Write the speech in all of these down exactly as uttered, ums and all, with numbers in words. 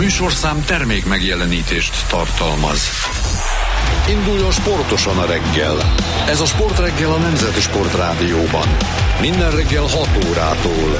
műsorszám termék megjelenítést tartalmaz. Induljon sportosan a reggel. Ez a Sportreggel a Nemzeti Sportrádióban. Minden reggel hat órától.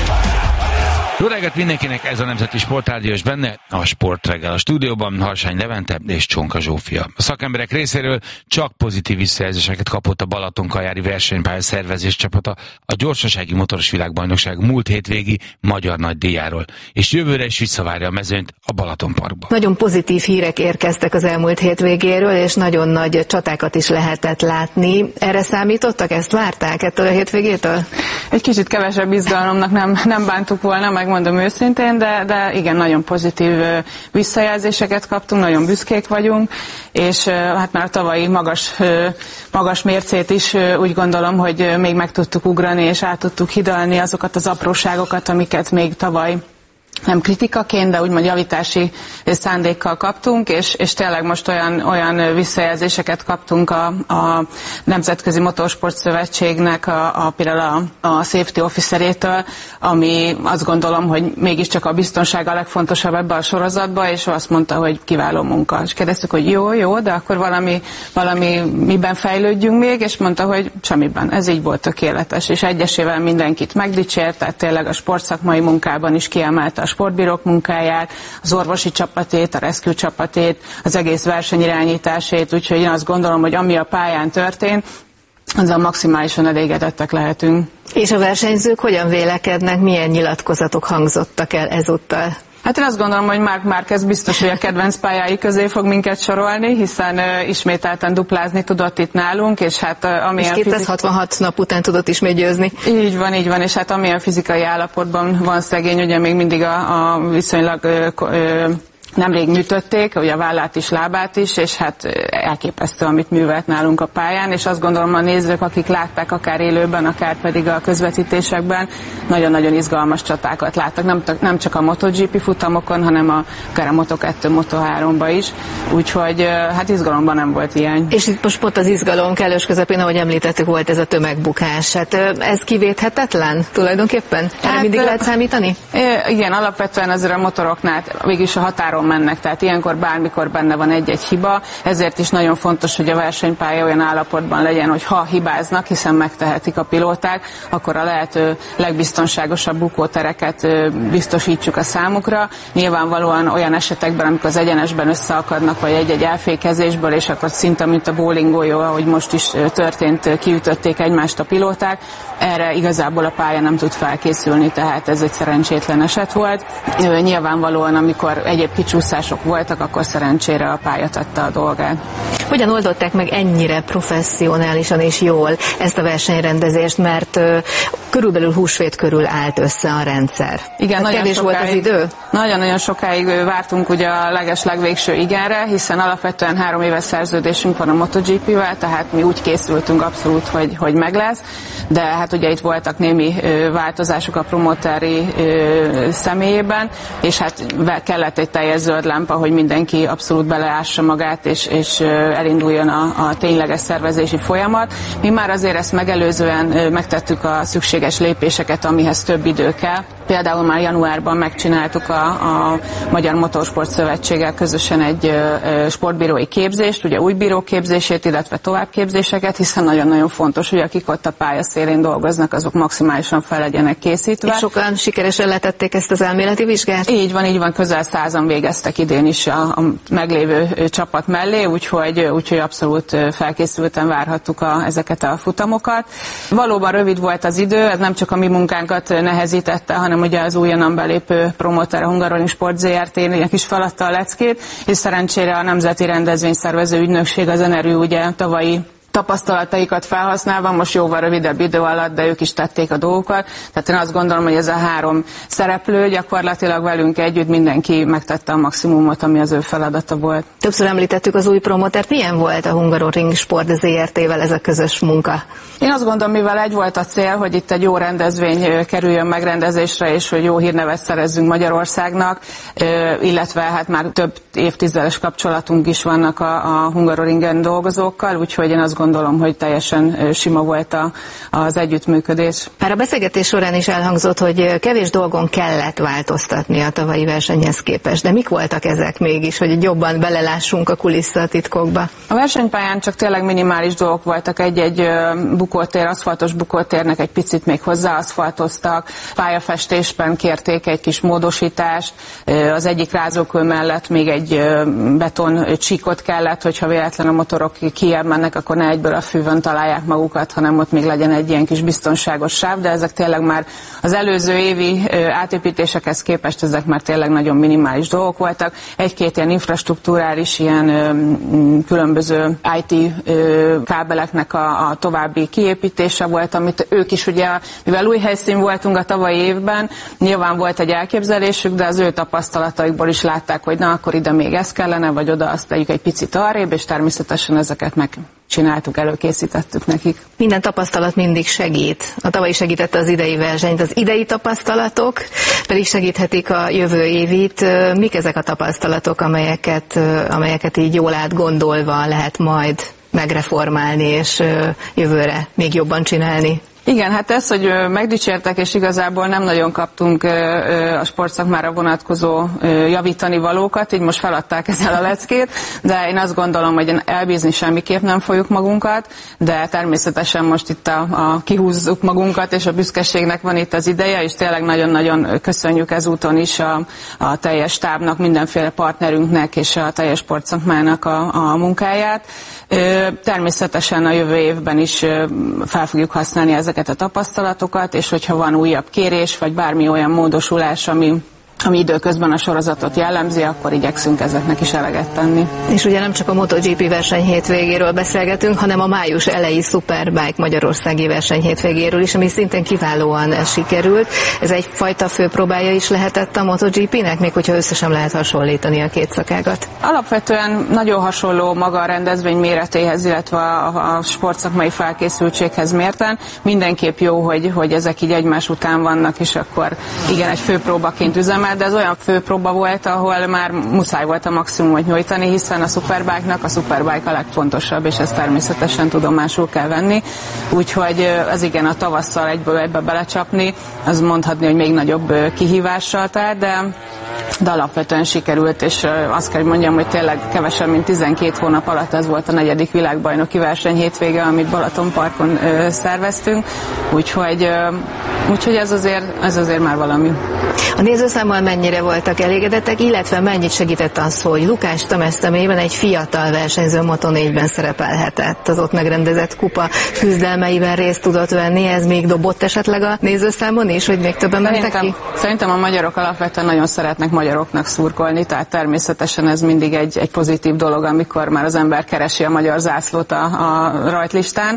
Jó reggelt mindenkinek, ez a Nemzeti Sportrádió, és benne a Sportreggel. A stúdióban Harsány Levente és Csonka Zsófia. A szakemberek részéről csak pozitív visszajelzéseket kapott a Balatonkajári versenypálya szervezés csapata a gyorsasági motoros világbajnokság múlt hétvégi magyar nagydíjáról, és jövőre is visszavárja a mezőnyt a Balatonparkba. Nagyon pozitív hírek érkeztek az elmúlt hétvégéről, és nagyon nagy csatákat is lehetett látni. Erre számítottak? Ezt várták ettől a hétvégétől? Egy kicsit kevesebb izgalomnak nem, nem bántuk volna, megmondom őszintén, de, de igen, nagyon pozitív visszajelzéseket kaptunk, nagyon büszkék vagyunk, és hát már a tavalyi magas, magas mércét is úgy gondolom, hogy még meg tudtuk ugrani, és át tudtuk hidalni azokat az apróságokat, amiket még tavaly nem kritikaként, de úgymond javítási szándékkal kaptunk, és, és tényleg most olyan, olyan visszajelzéseket kaptunk a, a Nemzetközi Motorsport Szövetségnek, a, a, például a, a safety officerétől, ami azt gondolom, hogy mégiscsak a biztonság a legfontosabb ebbe a sorozatba, és azt mondta, hogy kiváló munka. És kérdeztük, hogy jó, jó, de akkor valami, valami miben fejlődjünk még, és mondta, hogy semmiben. Ez így volt tökéletes, és egyesével mindenkit megdicsért, tehát tényleg a sportszakmai munkában is kiemelte a sportbírók munkáját, az orvosi csapatét, a rescue csapatét, az egész versenyirányításét, úgyhogy én azt gondolom, hogy ami a pályán történt, azzal maximálisan elégedettek lehetünk. És a versenyzők hogyan vélekednek, milyen nyilatkozatok hangzottak el ezúttal? Hát én azt gondolom, hogy Marc Márquez biztos, hogy a kedvenc pályái közé fog minket sorolni, hiszen uh, ismételten duplázni tudott itt nálunk, és hát uh, amilyen... És kétszázhatvanhat fizik... nap után tudott ismét győzni. Így van, így van, és hát amilyen fizikai állapotban van szegény, ugye még mindig a, a viszonylag... Uh, uh, Nemrég műtötték, ugye a vállát is, lábát is, és hát elképesztő, amit művelt nálunk a pályán, és azt gondolom a nézők, akik látták akár élőben, akár pedig a közvetítésekben, nagyon-nagyon izgalmas csatákat láttak, nem, nem csak a MotoGP futamokon, hanem a, akár a Moto kettő, Moto háromba is, úgyhogy hát izgalomban nem volt ilyen. És itt most pont az izgalom kellős közepén, ahogy említettük, volt ez a tömegbukás. Hát ez kivéthetetlen tulajdonképpen? Erre hát, mindig lehet számítani? Igen, alapvetően azért a motoroknál végülis a határon mennek, tehát ilyenkor bármikor benne van egy-egy hiba, ezért is nagyon fontos, hogy a versenypálya olyan állapotban legyen, hogy ha hibáznak, hiszen megtehetik a pilóták, akkor a lehető legbiztonságosabb bukótereket biztosítsuk a számukra. Nyilvánvalóan olyan esetekben, amikor az egyenesben összeakadnak, vagy egy-egy elfékezésből, és akkor szinte, mint a bowlingoljó, ahogy most is történt, kiütötték egymást a pilóták, erre igazából a pálya nem tud felkészülni, tehát ez egy szerencsétlen eset volt. Nyilvánvalóan, amikor egyéb kicsúszások voltak, akkor szerencsére a pálya tette a dolgát. Hogyan oldották meg ennyire professzionálisan és jól ezt a versenyrendezést, mert uh, körülbelül húsvét körül állt össze a rendszer? Igen, nagyon kevés sokáig, volt az idő? Nagyon-nagyon sokáig vártunk ugye a leges-legvégső igenre, hiszen alapvetően három éves szerződésünk van a MotoGP-vel, tehát mi úgy készültünk abszolút, hogy, hogy meg lesz, de hát ugye itt voltak némi ö, változások a promoteri ö, személyében, és hát kellett egy teljes zöld lámpa, hogy mindenki abszolút beleássa magát, és, és elinduljon a, a tényleges szervezési folyamat. Mi már azért ezt megelőzően megtettük a szükséges lépéseket, amihez több idő kell. Például már januárban megcsináltuk a, a Magyar Motorsport Szövetséggel közösen egy ö, sportbírói képzést, ugye új bírók képzését, illetve továbbképzéseket, hiszen nagyon-nagyon fontos, hogy akik ott a pályaszélén dolgoznak, azok maximálisan fel legyenek készítve. És sokan sikeresen letették ezt az elméleti vizsgát? Így van, így van, közel százan végeztek idén is a, a meglévő csapat mellé, úgyhogy, úgyhogy abszolút felkészülten várhattuk a, ezeket a futamokat. Valóban rövid volt az idő, ez nem csak a mi munkánkat nehezítette, hanem ugye az újonnan belépő promoter, a Hungaroring Sport zé er té-nek is feladta a leckét, és szerencsére a Nemzeti Rendezvényszervező Ügynökség, az Enerő ugye tavalyi tapasztalataikat felhasználva, most jóval rövidebb idő alatt, de ők is tették a dolgokat. Tehát én azt gondolom, hogy ez a három szereplő gyakorlatilag velünk együtt mindenki megtette a maximumot, ami az ő feladata volt. Többször említettük az új promotert. Milyen volt a Hungaroring Sport zé er té-vel ez a közös munka? Én azt gondolom, mivel egy volt a cél, hogy itt egy jó rendezvény kerüljön megrendezésre, és hogy jó hírnevet szerezzünk Magyarországnak, illetve hát már több évtizedes kapcsolatunk is vannak a, a Hungaroringen dolgozókkal, úgyhogy én azt gondolom, hogy teljesen sima volt a, az együttműködés. Már a beszélgetés során is elhangzott, hogy kevés dolgon kellett változtatni a tavalyi versenyhez képest, de mik voltak ezek mégis, hogy jobban belelássunk a kulisszatitkokba? A versenypályán csak tényleg minimális dolgok voltak, egy-egy bukótér, aszfaltos bukótérnek egy picit még hozzáaszfaltoztak, pályafestésben kérték egy kis módosítást, az egyik rázókő mellett még egy beton csíkot kellett, hogyha véletlen a motorok kijebb mennek, akkor ne egyből a fűvön találják magukat, hanem ott még legyen egy ilyen kis biztonságos sáv, de ezek tényleg már az előző évi átépítésekhez képest ezek már tényleg nagyon minimális dolgok voltak. Egy-két ilyen infrastruktúrális, ilyen különböző i té kábeleknek a, a további kiépítése volt, amit ők is ugye, mivel új helyszín voltunk a tavalyi évben, nyilván volt egy elképzelésük, de az ő tapasztalataikból is látták, hogy na, akkor ide még ez kellene, vagy oda azt tegyük egy picit arrébb, és természetesen ezeket megcsináltuk, előkészítettük nekik. Minden tapasztalat mindig segít. A tavalyi segítette az idei versenyt, az idei tapasztalatok pedig segíthetik a jövő évit. Mik ezek a tapasztalatok, amelyeket, amelyeket így jól átgondolva lehet majd megreformálni, és jövőre még jobban csinálni? Igen, hát ez, hogy megdicsértek, és igazából nem nagyon kaptunk a sportszakmára vonatkozó javítani valókat, így most feladták ezzel a leckét, de én azt gondolom, hogy elbízni semmiképp nem fogjuk magunkat, de természetesen most itt a, a kihúzzuk magunkat, és a büszkeségnek van itt az ideje, és tényleg nagyon-nagyon köszönjük ezúton is a, a teljes stábnak, mindenféle partnerünknek és a teljes sportszakmának a, a munkáját. Természetesen a jövő évben is fel fogjuk használni ezeket a tapasztalatokat, és hogyha van újabb kérés, vagy bármi olyan módosulás, ami ami időközben a sorozatot jellemzi, akkor igyekszünk ezeknek is eleget tenni. És ugye nem csak a MotoGP verseny hétvégéről beszélgetünk, hanem a május elejé Superbike magyarországi verseny hétvégéről is, ami szintén kiválóan sikerült. Ez egyfajta főpróbája is lehetett a MotoGP-nek, még hogyha összesen lehet hasonlítani a két szakágat? Alapvetően nagyon hasonló maga a rendezvény méretéhez, illetve a, a sportszakmai felkészültséghez mérten. Mindenképp jó, hogy, hogy ezek így egymás után vannak, és akkor igen, egy főpróbaként üzemel, de ez olyan főpróba volt, ahol már muszáj volt a maximumot nyújtani, hiszen a Superbike-nak a Superbike a legfontosabb, és ezt természetesen tudomásul kell venni. Úgyhogy az igen, a tavasszal egyből egybe belecsapni, az mondhatni, hogy még nagyobb kihívással tár, de, de alapvetően sikerült, és azt kell, hogy mondjam, hogy tényleg kevesebb, mint tizenkét hónap alatt ez volt a negyedik világbajnoki verseny hétvége, amit Balatonparkon szerveztünk, úgyhogy, úgyhogy ez, azért, ez azért már valami. A nézőszámmal mennyire voltak elégedettek, illetve mennyit segített az, hogy Lukás Tamás személyében egy fiatal versenyző Moto négyben szerepelhetett, az ott megrendezett kupa küzdelmeiben részt tudott venni, ez még dobott esetleg a nézőszámon is, hogy még többen mentek ki? Szerintem a magyarok alapvetően nagyon szeretnek magyaroknak szurkolni, tehát természetesen ez mindig egy, egy pozitív dolog, amikor már az ember keresi a magyar zászlót a, a rajtlistán.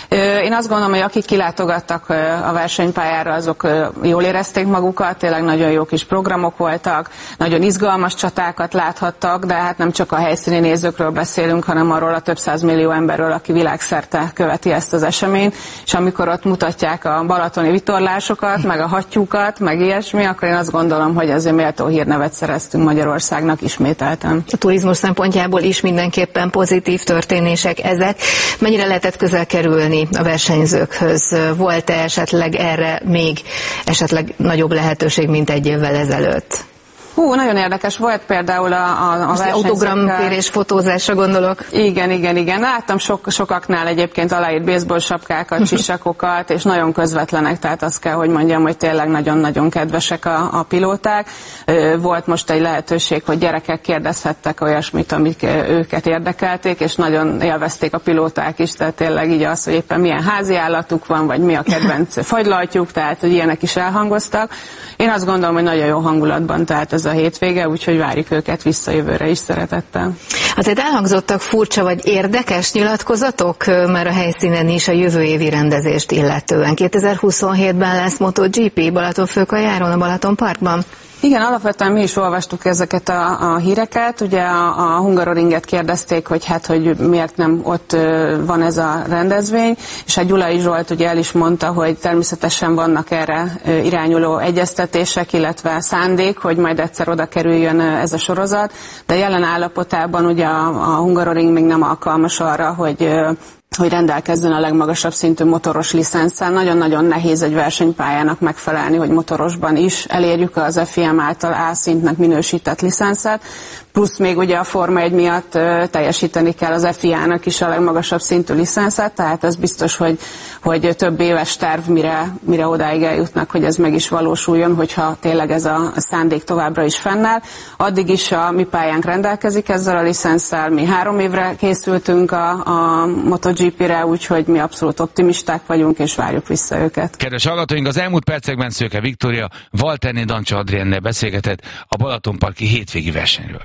Én azt gondolom, hogy akik kilátogattak a versenypályára, azok jól érezték magukat, tényleg nagyon jó kis programok voltak, nagyon izgalmas csatákat láthattak, de hát nem csak a helyszíni nézőkről beszélünk, hanem arról a több százmillió emberről, aki világszerte követi ezt az eseményt, és amikor ott mutatják a balatoni vitorlásokat, meg a hattyúkat, meg ilyesmi, akkor én azt gondolom, hogy ezért méltó hírnevet szereztünk Magyarországnak ismételten. A turizmus szempontjából is mindenképpen pozitív történések ezek. Mennyire lehetett közel kerülni a versenyzőkhöz? Volt-e esetleg erre még esetleg nagyobb lehetőség, mint egy évvel ezelőtt? Hú, nagyon érdekes volt például a, a, a versenyzőkkel. Autogramkérés, fotózásra gondolok. Igen, igen, igen. Láttam sok, sokaknál egyébként aláírt baseball sapkákat, sisakokat, és nagyon közvetlenek, tehát azt kell, hogy mondjam, hogy tényleg nagyon-nagyon kedvesek a, a pilóták. Volt most egy lehetőség, hogy gyerekek kérdezhettek olyasmit, amik őket érdekelték, és nagyon élvezték a pilóták is, tehát tényleg így az, hogy éppen milyen házi állatuk van, vagy mi a kedvenc fagylaltjuk, tehát hogy ilyenek is elhangoztak. Én azt gondolom, hogy nagyon jó hangulatban, tehát ez a hétvége, úgyhogy várjuk őket vissza jövőre is szeretettel. Azért elhangzottak furcsa vagy érdekes nyilatkozatok már a helyszínen is a jövő évi rendezést illetően. kétezer-huszonhétben lesz MotoGP Balatonfőkajáron, a Balatonparkban. Igen, alapvetően mi is olvastuk ezeket a, a híreket, ugye a, a Hungaroringet kérdezték, hogy hát, hogy miért nem ott van ez a rendezvény, és a Gyulai Zsolt ugye el is mondta, hogy természetesen vannak erre irányuló egyeztetések, illetve szándék, hogy majd egyszer oda kerüljön ez a sorozat, de jelen állapotában ugye a, a Hungaroring még nem alkalmas arra, hogy hogy rendelkezzen a legmagasabb szintű motoros licenszel. Nagyon-nagyon nehéz egy versenypályának megfelelni, hogy motorosban is elérjük az ef i em által A szintnek minősített licenszet, plusz még ugye a Forma egy miatt ö, teljesíteni kell az ef i á-nak is a legmagasabb szintű licenszet, tehát ez biztos, hogy, hogy több éves terv, mire, mire odáig eljutnak, hogy ez meg is valósuljon, hogyha tényleg ez a, a szándék továbbra is fennáll. Addig is a mi pályánk rendelkezik ezzel a licenszel, mi három évre készültünk a, a MotoGP-re, úgyhogy mi abszolút optimisták vagyunk, és várjuk vissza őket. Kedves hallgatóink, az elmúlt percekben Szőke Viktória Walterné Dancsa Adriennel beszélgetett a Balatonparki hétvégi versenyről.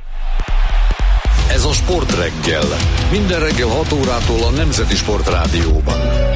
Ez a Sportreggel. Minden reggel hat órától a Nemzeti Sportrádióban.